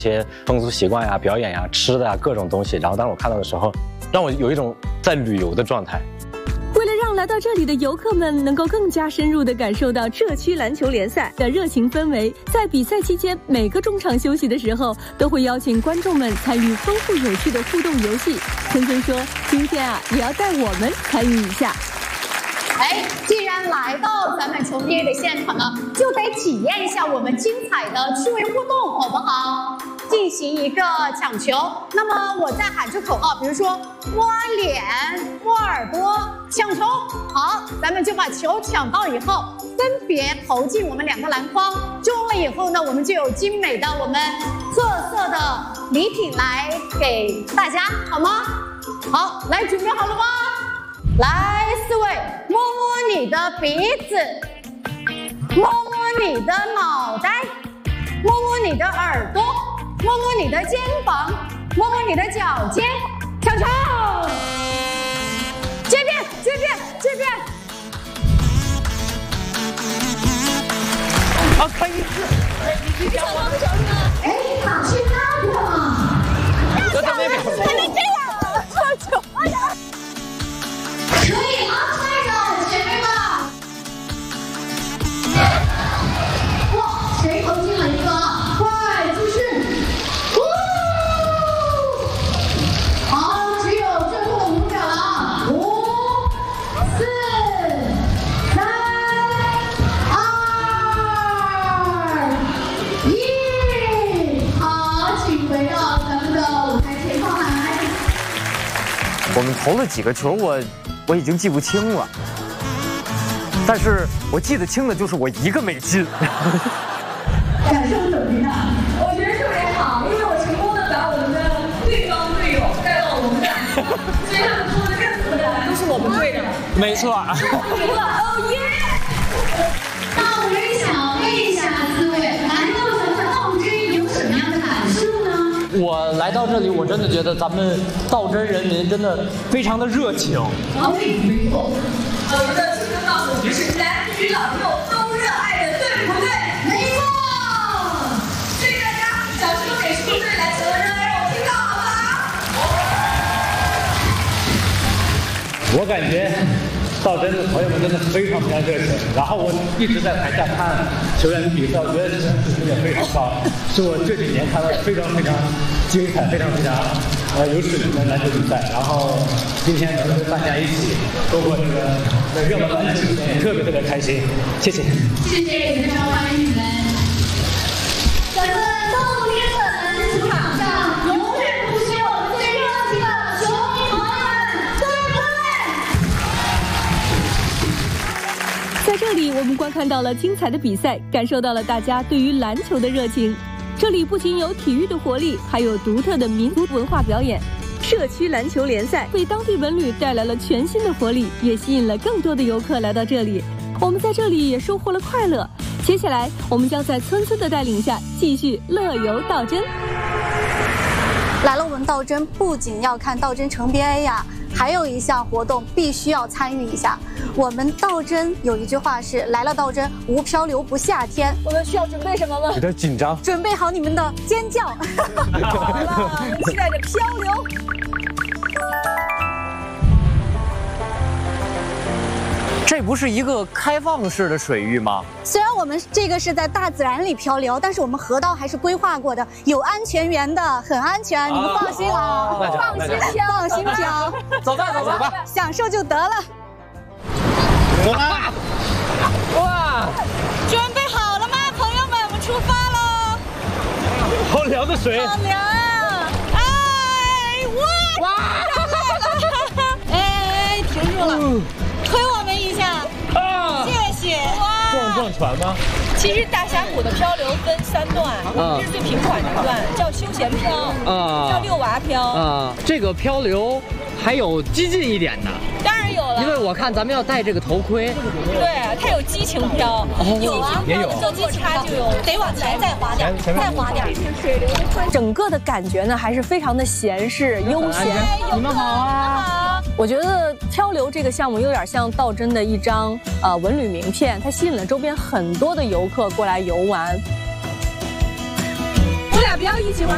一些风俗习惯呀、表演呀、吃的呀各种东西。然后当我看到的时候，让我有一种在旅游的状态。 为了让来到这里的游客们能够更加深入地感受到社区篮球联赛的热情氛围，在比赛期间每个中场休息的时候，都会邀请观众们参与丰富有趣的互动游戏。春春说，今天也要带我们参与一下。 既然来到咱们球 BA 的现场呢，就得体验一下我们精彩的趣味互动，好不好？进行一个抢球，那么我在喊出口号，比如说摸脸、摸耳朵、抢球。好，咱们就把球抢到以后，分别投进我们2个篮筐。中了以后呢，我们就有精美的我们特色的礼品来给大家，好吗？好，来，准备好了吗？来，4位，摸摸你的鼻子，摸摸你的脑袋，摸摸你的耳朵，摸摸你的肩膀，摸摸你的脚尖，抢球！这边，这边，这边。 好，可以是。 你怎么不抢呢？哪去那个？要抢人，还能这样？抢球！哎呀！可以吗？快的，前面吧。哇，谁投进了一个？快继续！好，只有最后的5秒了。5、4、3、2、1。好，请回到咱们的舞台前方来。 我们投了几个球，我已经记不清了，但是我记得清的就是我1个没进。 感受怎么样？我觉得特别好，因为我成功的把我们的对方队友带到我们这儿，所以他们说的任何的篮都是我们队的。 没错。 赢了，哦耶！那我也想问一下4位，来到咱们道真有什么样的感受呢？ 我来到这里，我真的觉得咱们道真人民真的非常的热情。 没错。 我们的青春告诉我们是男女老幼都热爱的，对不对？ 没错。 所以大家小声给出对篮球的热爱，让我听到好吗？ 我感觉道真的朋友们真的非常非常热情，然后我一直在台下看球员的比赛，我觉得质素也非常高，是我这几年看到非常非常精彩、非常非常有水平的篮球比赛。然后今天能跟大家一起度过这个热门篮球比赛，也特别特别开心，谢谢。 谢谢，也非常欢迎你们。咱们道真的球场上永远不缺我们最热情的球迷朋友们，对不对？ 在这里，我们观看到了精彩的比赛，感受到了大家对于篮球的热情。这里不仅有体育的活力，还有独特的民族文化表演。社区篮球联赛为当地文旅带来了全新的活力，也吸引了更多的游客来到这里。我们在这里也收获了快乐。接下来，我们将在村村的带领下继续乐游道真。 来了我们道真，不仅要看道真成 BA 呀，还有一项活动必须要参与一下。我们道真有一句话是：来了道真，无漂流不夏天。我们需要准备什么吗？ 有点紧张。 准备好你们的尖叫。好了，我们期待着漂流。 这不是一个开放式的水域吗？ 虽然我们这个是在大自然里漂流，但是我们河道还是规划过的，有安全员的，很安全，你们放心啊，放心漂，放心漂。 走吧，走吧， 享受就得了。 走吧。哇！ 准备好了吗，朋友们？我们出发喽！ 好凉的水。 好凉啊！哎，哇！哎，停住了。推我们一下，谢谢。哇， 撞船吗？ 其实大峡谷的漂流分3段，这是最平缓的一段，叫休闲漂，叫遛娃漂。 这个漂流还有激进一点的， 当然有了， 因为我看咱们要戴这个头盔。 对，它有激情漂，有啊， 也有， 做激情它就有，得往前再滑点，再滑点。 整个的感觉呢，还是非常的闲适悠闲。 你们好啊！ 我觉得漂流这个项目有点像道真的一张文旅名片，它吸引了周边很多的游客过来游玩。 我俩不要一起玩。